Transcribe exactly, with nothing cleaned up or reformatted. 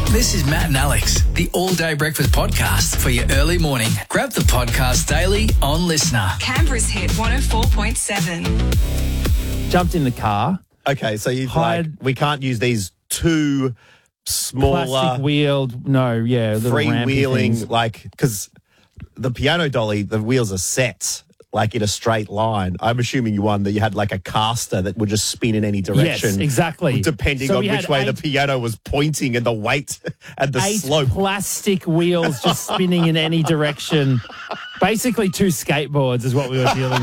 This is Matt and Alex, the All Day Breakfast Podcast for your early morning. Grab the podcast daily on Listener. Canberra's hit one oh four point seven. Jumped in the car. Okay, so you like Hired- we can't use these two smaller Plastic wheeled. No, yeah. little rampy freewheeling, things. like, because the piano dolly, the wheels are set like in a straight line. I'm assuming you one that you had like a caster that would just spin in any direction. Yes, exactly. Depending So on we which had way eight- the piano was pointing and the weight and the Eight slope. plastic wheels just spinning in any direction. Basically two skateboards is what we were dealing with.